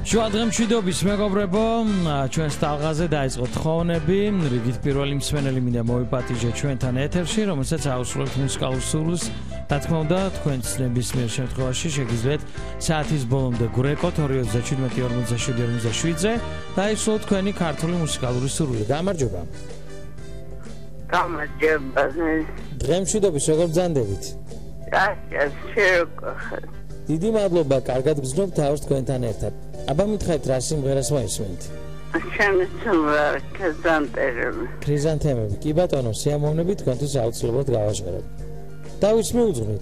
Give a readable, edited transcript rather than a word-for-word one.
შუადღემშვიდობის მეგობრებო, ჩვენს ტალღაზე დაიწყო თხოვნები, რიგით პირველი მსმენელი მინდა მოვიპატიჟე ჩვენთან ეთერში, რომელსაც აუსრულებთ მუსიკალურ სურვილს. რა თქმა უნდა, თქვენს ნებისმიერ შემთხვევაში შეგიძლიათ საათის ბოლომდე გვრეკოთ 217-47-47-ზე და ისულოთ თქვენი ქართული მუსიკალური სურვილი. გამარჯობა. გამარჯობა. დღემშვიდობის როგორ ბრძანდებით? დიდი მადლობა, კარგად გრძნობ თავს თქვენთან ერთად. აბა მითხარით რა სიმღერას მოისმენთ? შემეცნობარ ქრიზანთემები. ქრიზანთემები. კი ბატონო, სიამოვნებით თქვენთვის აუცილებლად გავაჟღერებ. დავით მიუძღვნით.